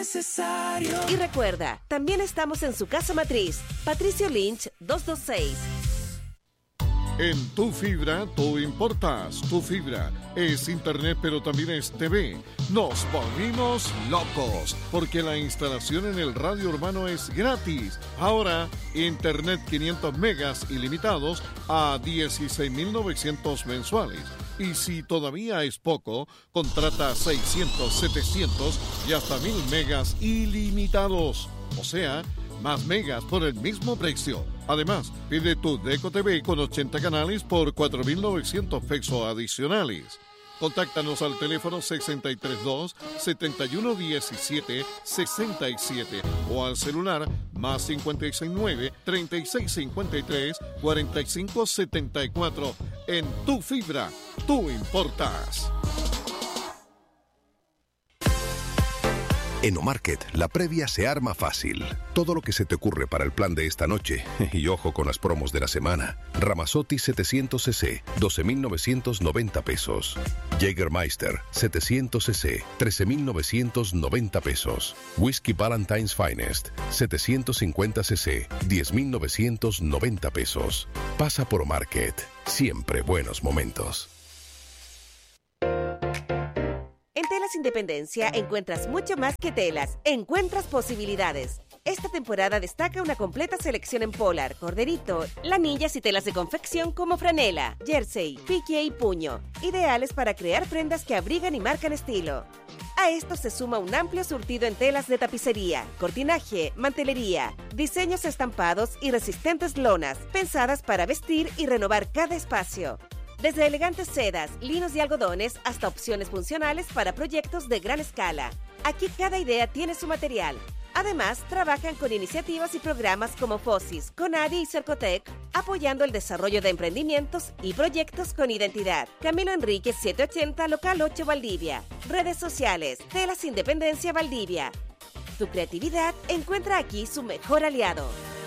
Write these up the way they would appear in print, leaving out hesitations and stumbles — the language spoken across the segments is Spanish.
necesario. Y recuerda, también estamos en su casa matriz, Patricio Lynch 226. En Tu Fibra, tú importas. Tu Fibra es internet, pero también es TV. Nos volvimos locos, porque la instalación en el radio urbano es gratis. Ahora, internet 500 megas ilimitados a 16.900 mensuales. Y si todavía es poco, contrata 600, 700 y hasta 1.000 megas ilimitados. O sea, más megas por el mismo precio. Además, pide tu Deco TV con 80 canales por 4.900 pesos adicionales. Contáctanos al teléfono 632-7117-67 o al celular más 569-3653-4574. En Tu Fibra, tú importas. En Omarket, la previa se arma fácil. Todo lo que se te ocurre para el plan de esta noche. Y ojo con las promos de la semana. Ramazotti 700cc, 12.990 pesos. Jägermeister 700cc, 13.990 pesos. Whisky Valentine's Finest 750cc, 10.990 pesos. Pasa por Omarket. Siempre buenos momentos. En Telas Independencia encuentras mucho más que telas, encuentras posibilidades. Esta temporada destaca una completa selección en polar, corderito, lanillas y telas de confección como franela, jersey, pique y puño, ideales para crear prendas que abrigan y marcan estilo. A esto se suma un amplio surtido en telas de tapicería, cortinaje, mantelería, diseños estampados y resistentes lonas, pensadas para vestir y renovar cada espacio. Desde elegantes sedas, linos y algodones hasta opciones funcionales para proyectos de gran escala. Aquí cada idea tiene su material. Además, trabajan con iniciativas y programas como FOSIS, CONADI y Cercotec, apoyando el desarrollo de emprendimientos y proyectos con identidad. Camilo Enríquez 780, local 8 Valdivia. Redes sociales, Telas Independencia Valdivia. Tu creatividad encuentra aquí su mejor aliado.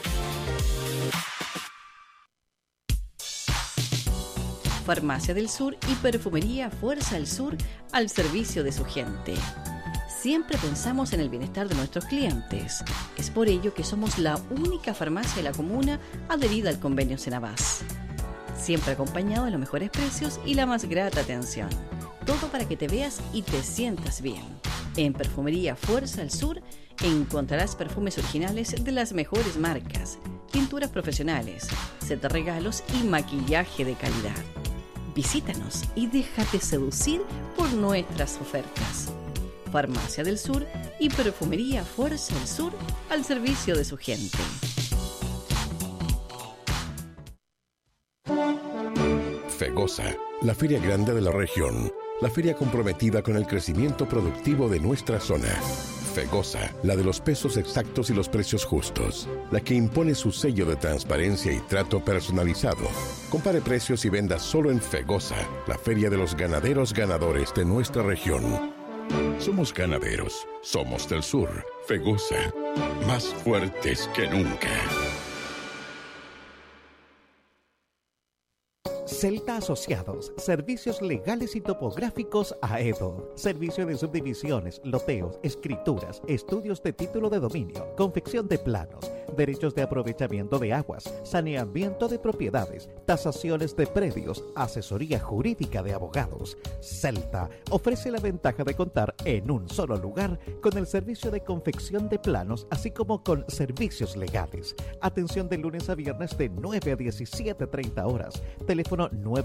Farmacia del Sur y Perfumería Fuerza del Sur al servicio de su gente. Siempre pensamos en el bienestar de nuestros clientes. Es por ello que somos la única farmacia de la comuna adherida al convenio Senabás. Siempre acompañado de los mejores precios y la más grata atención. Todo para que te veas y te sientas bien. En Perfumería Fuerza del Sur encontrarás perfumes originales de las mejores marcas, pinturas profesionales, set de regalos y maquillaje de calidad. Visítanos y déjate seducir por nuestras ofertas. Farmacia del Sur y Perfumería Fuerza del Sur al servicio de su gente. Fegosa, la feria grande de la región. La feria comprometida con el crecimiento productivo de nuestra zona. Fegosa, la de los pesos exactos y los precios justos. La que impone su sello de transparencia y trato personalizado. Compare precios y venda solo en Fegosa, la feria de los ganaderos ganadores de nuestra región. Somos ganaderos, somos del sur. Fegosa, más fuertes que nunca. Celta Asociados, servicios legales y topográficos AEDO, servicio de subdivisiones, loteos, escrituras, estudios de título de dominio, confección de planos, derechos de aprovechamiento de aguas, saneamiento de propiedades, tasaciones de predios, asesoría jurídica de abogados. Celta ofrece la ventaja de contar en un solo lugar con el servicio de confección de planos, así como con servicios legales. Atención de lunes a viernes de 9 a 17:30 horas. Teléfono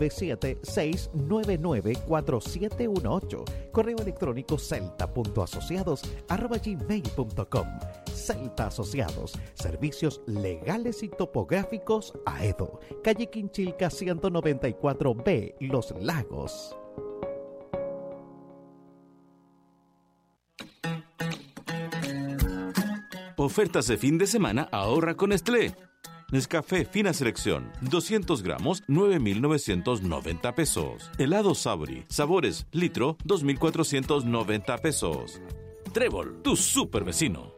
976994718. Correo electrónico celta.asociados@gmail.com. Celta Asociados, servicios legales y topográficos AEDO, calle Quinchilca 194B, Los Lagos. Ofertas de fin de semana ahorra con Nestlé. Nescafé Fina Selección, 200 gramos, 9.990 pesos. Helado Sabri, sabores, litro, 2.490 pesos. Trébol, tu super vecino.